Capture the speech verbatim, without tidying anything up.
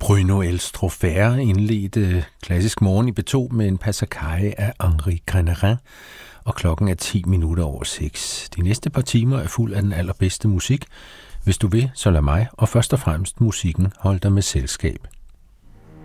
Bruno Elstrofer indledte Klassisk Morgen i B to med en Passacaglie af Henri Grénerin, og klokken er ti minutter over seks. De næste par timer er fuld af den allerbedste musik. Hvis du vil, så lad mig, og først og fremmest musikken, holde dig med selskab.